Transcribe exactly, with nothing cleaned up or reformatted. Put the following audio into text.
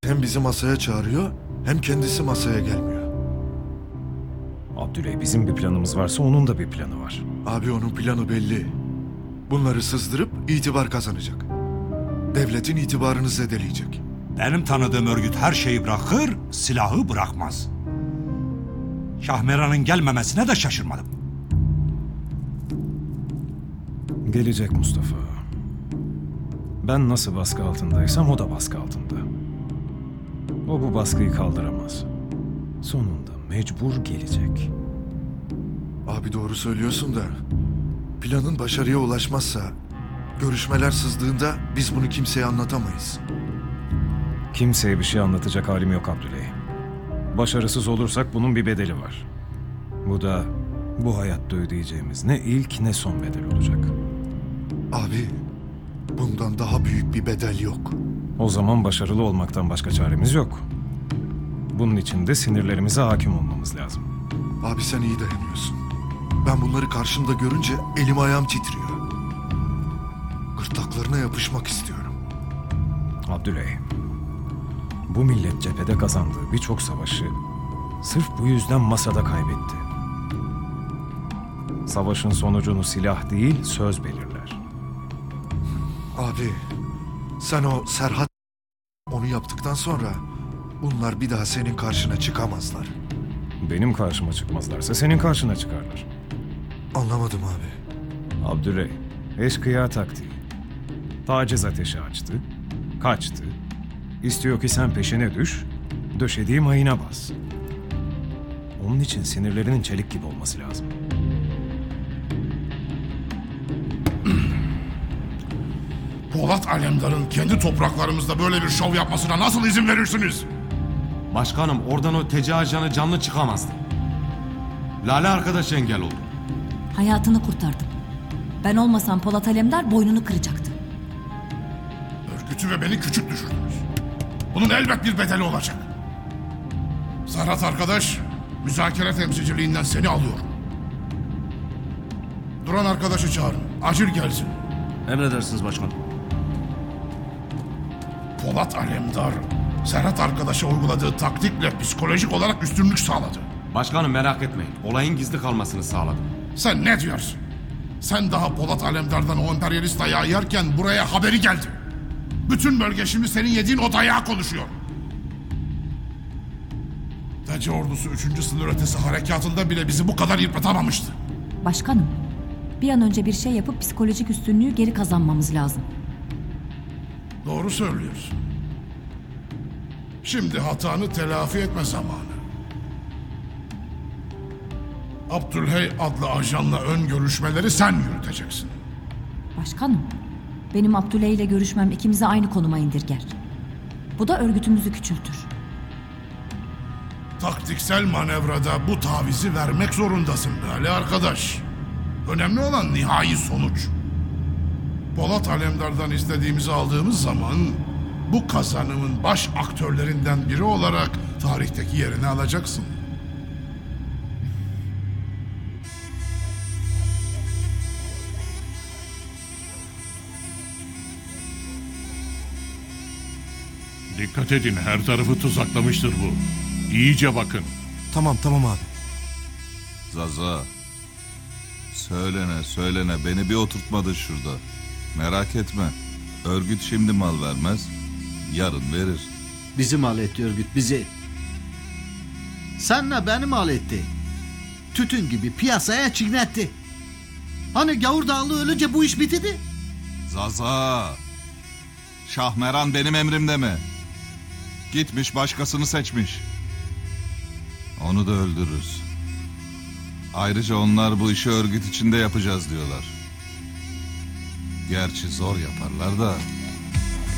Hem bizi masaya çağırıyor, hem kendisi masaya gelmiyor. Abdüley, bizim bir planımız varsa onun da bir planı var. Abi onun planı belli. Bunları sızdırıp itibar kazanacak. Devletin itibarını zedeleyecek. Benim tanıdığım örgüt her şeyi bırakır, silahı bırakmaz. Şahmeran'ın gelmemesine de şaşırmadım. Gelecek Mustafa. Ben nasıl baskı altındaysam o da baskı altında. O bu baskıyı kaldıramaz. Sonunda mecbur gelecek. Abi doğru söylüyorsun da planın başarıya ulaşmazsa, görüşmeler sızdığında biz bunu kimseye anlatamayız. Kimseye bir şey anlatacak halim yok Abdüley. Başarısız olursak bunun bir bedeli var. Bu da bu hayatta ödeyeceğimiz ne ilk ne son bedel olacak. Abi bundan daha büyük bir bedel yok. O zaman başarılı olmaktan başka çaremiz yok. Bunun için de sinirlerimize hakim olmamız lazım. Abi sen iyi dayanıyorsun. Ben bunları karşımda görünce elim ayağım titriyor. Gırtlaklarına yapışmak istiyorum. Abdüley, bu millet cephede kazandığı birçok savaşı sırf bu yüzden masada kaybetti. Savaşın sonucunu silah değil, söz belirler. Abi sen o Serhat onu yaptıktan sonra bunlar bir daha senin karşına çıkamazlar. Benim karşıma çıkmazlarsa senin karşına çıkarlar. Anlamadım abi. Abdüley, eşkıya taktiği. Taciz ateşi açtı, kaçtı. İstiyor ki sen peşine düş, döşediği mayına bas. Onun için sinirlerinin çelik gibi olması lazım. Polat Alemdar'ın kendi topraklarımızda böyle bir şov yapmasına nasıl izin verirsiniz? Başkanım, oradan o teci ajanı canlı çıkamazdı. Lale arkadaş engel oldu. Hayatını kurtardım. Ben olmasam Polat Alemdar boynunu kıracaktı. Örgütü ve beni küçük düşürdünüz. Bunun elbet bir bedeli olacak. Serhat arkadaş, müzakere temsilciliğinden seni alıyorum. Duran arkadaşı çağırın. Acil gelsin. Emredersiniz başkanım. Polat Alemdar, Serhat arkadaşa uyguladığı taktikle psikolojik olarak üstünlük sağladı. Başkanım merak etmeyin. Olayın gizli kalmasını sağladım. Sen ne diyorsun? Sen daha Polat Alemdar'dan o emperyalist dayağı yerken buraya haberi geldi. Bütün bölge şimdi senin yediğin o dayağı konuşuyor. Teci ordusu üçüncü sınır ötesi harekatında bile bizi bu kadar yıpratamamıştı. Başkanım, bir an önce bir şey yapıp psikolojik üstünlüğü geri kazanmamız lazım. Doğru söylüyorsun. Şimdi hatanı telafi etme zamanı. Abdülhey adlı ajanla ön görüşmeleri sen yürüteceksin. Başkanım, benim Abdüley ile görüşmem ikimizi aynı konuma indirger. Bu da örgütümüzü küçültür. Taktiksel manevrada bu tavizi vermek zorundasın Ali arkadaş. Önemli olan nihai sonuç. Polat Alemdar'dan istediğimizi aldığımız zaman bu kazanımın baş aktörlerinden biri olarak tarihteki yerini alacaksın. Dikkat edin, her tarafı tuzaklamıştır bu. İyice bakın. Tamam tamam abi. Zaza. Söylene söylene beni bir oturtmadı şurada. Merak etme. Örgüt şimdi mal vermez. Yarın verir. Bizi mal etti örgüt, bizi. Senle beni mal etti. Tütün gibi piyasaya çignetti. Hani Gavur Dağlı ölünce bu iş bitidi? Zaza. Şahmeran benim emrimde mi? Gitmiş başkasını seçmiş. Onu da öldürürüz. Ayrıca onlar bu işi örgüt içinde yapacağız diyorlar. Gerçi zor yaparlar da